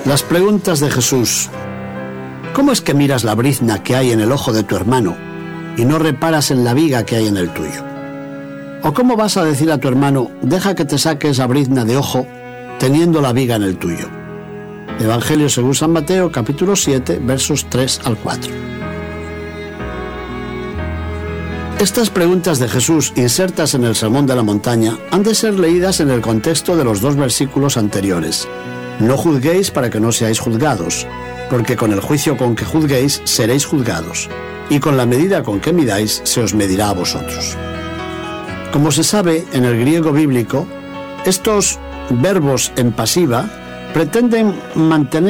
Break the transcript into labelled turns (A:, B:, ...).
A: Las preguntas de Jesús. ¿Cómo es que miras la brizna que hay en el ojo de tu hermano y no reparas en la viga que hay en el tuyo? ¿O cómo vas a decir a tu hermano, deja que te saque esa brizna de ojo, teniendo la viga en el tuyo? Evangelio según San Mateo, capítulo 7, versos 3 al 4. Estas preguntas de Jesús, insertas en el Sermón de la Montaña, han de ser leídas en el contexto de los dos versículos anteriores. No juzguéis para que no seáis juzgados, porque con el juicio con que juzguéis seréis juzgados, y con la medida con que midáis se os medirá a vosotros. Como se sabe, en el griego bíblico, estos verbos en pasiva pretenden mantener